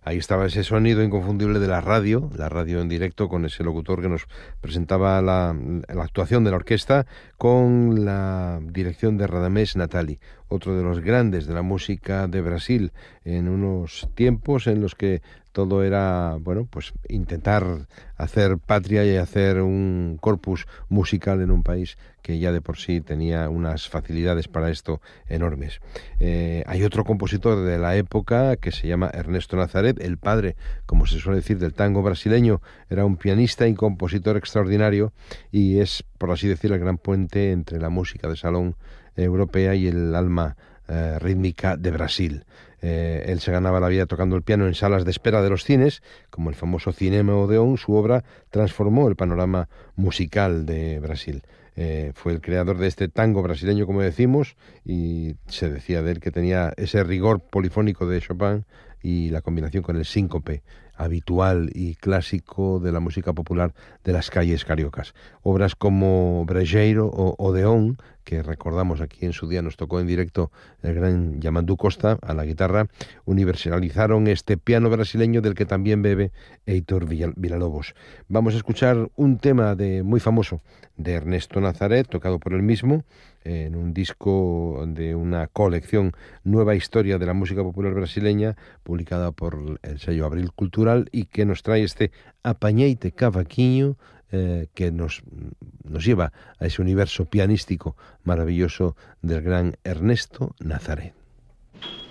Ahí estaba ese sonido inconfundible de la radio en directo, con ese locutor que nos presentaba la actuación de la orquesta, con la dirección de Radamés Natali, otro de los grandes de la música de Brasil, en unos tiempos en los que todo era, bueno, pues intentar hacer patria y hacer un corpus musical en un país que ya de por sí tenía unas facilidades para esto enormes. Hay otro compositor de la época que se llama Ernesto Nazaret, el padre, como se suele decir, del tango brasileño. Era un pianista y compositor extraordinario y es, por así decir, el gran puente entre la música de salón europea y el alma rítmica de Brasil. Él se ganaba la vida tocando el piano en salas de espera de los cines, como el famoso Cinema Odeón. Su obra transformó el panorama musical de Brasil. Fue el creador de este tango brasileño, como decimos, y se decía de él que tenía ese rigor polifónico de Chopin y la combinación con el síncope habitual y clásico de la música popular de las calles cariocas. Obras como Brejeiro o Odeón, que recordamos aquí en su día, nos tocó en directo el gran Yamandu Costa a la guitarra, universalizaron este piano brasileño del que también bebe Heitor Villalobos. Vamos a escuchar un tema muy famoso de Ernesto Nazaret, tocado por él mismo, en un disco de una colección, Nueva Historia de la Música Popular Brasileña, publicada por el sello Abril Cultural, y que nos trae este Apañeite Cavaquinho, que nos lleva a ese universo pianístico maravilloso del gran Ernesto Nazaret.